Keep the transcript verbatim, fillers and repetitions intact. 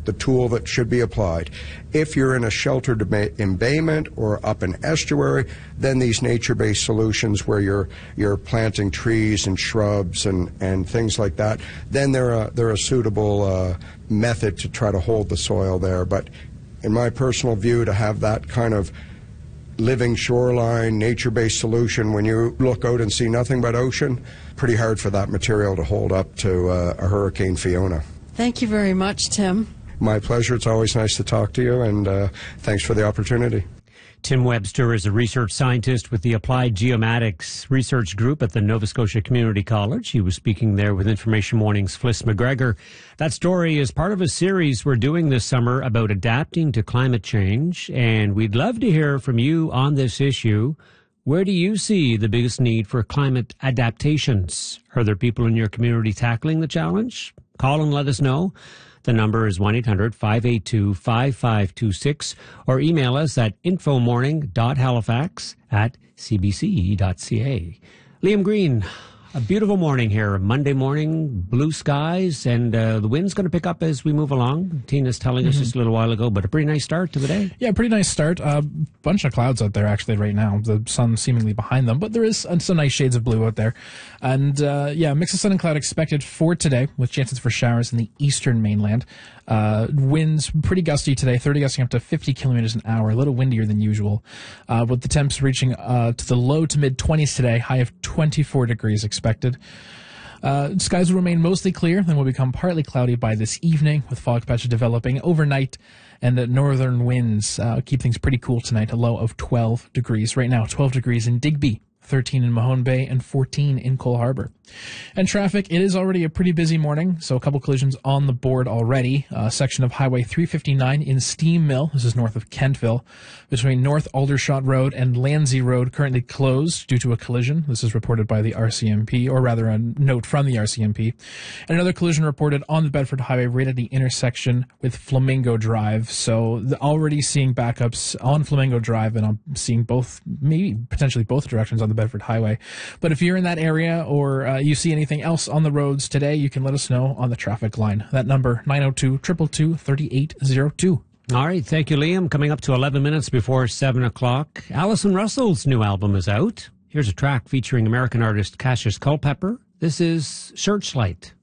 the tool that should be applied. If you're in a sheltered embayment or up an estuary, then these nature-based solutions where you're you're planting trees and shrubs and, and things like that, then they're a, they're a suitable uh, method to try to hold the soil there. But in my personal view, to have that kind of living shoreline, nature-based solution when you look out and see nothing but ocean, pretty hard for that material to hold up to uh, a Hurricane Fiona. Thank you very much, Tim. My pleasure. It's always nice to talk to you, and uh, thanks for the opportunity. Tim Webster is a research scientist with the Applied Geomatics Research Group at the Nova Scotia Community College. He was speaking there with Information Morning's Fliss McGregor. That story is part of a series we're doing this summer about adapting to climate change, and we'd love to hear from you on this issue. Where do you see the biggest need for climate adaptations? Are there people in your community tackling the challenge? Call and let us know. The number is one eight hundred five eight two five five two six, or email us at infomorning.halifax at cbc.ca. Liam Green, a beautiful morning here, Monday morning, blue skies, and uh, the wind's going to pick up as we move along. Tina's telling us mm-hmm. just a little while ago, but a pretty nice start to the day. Yeah, pretty nice start. A uh, bunch of clouds out there actually right now. The sun seemingly behind them, but there is some nice shades of blue out there. And uh, yeah, mix of sun and cloud expected for today with chances for showers in the eastern mainland. Uh, winds pretty gusty today, thirty gusting up to fifty kilometers an hour, a little windier than usual. Uh, with the temps reaching uh, to the low to mid twenties today, high of twenty-four degrees expected. Uh, skies will remain mostly clear, then will become partly cloudy by this evening, with fog patches developing overnight, and the northern winds uh, keep things pretty cool tonight, a low of twelve degrees. Right now, twelve degrees in Digby, thirteen in Mahone Bay, and fourteen in Cole Harbour. And traffic, it is already a pretty busy morning, so a couple collisions on the board already. A section of Highway three fifty-nine in Steam Mill, this is north of Kentville, between North Aldershot Road and Landsey Road, currently closed due to a collision. This is reported by the R C M P, or rather a note from the R C M P. And another collision reported on the Bedford Highway right at the intersection with Flamingo Drive. So the, already seeing backups on Flamingo Drive, and I'm seeing both, maybe potentially both directions on the Bedford Highway. But if you're in that area, or uh, you see anything else on the roads today, you can let us know on the traffic line. That number, nine oh two, two two two, three eight zero two. All right, thank you, Liam. Coming up to eleven minutes before seven o'clock, Alison Russell's new album is out. Here's a track featuring American artist Cassius Culpepper. This is Searchlight.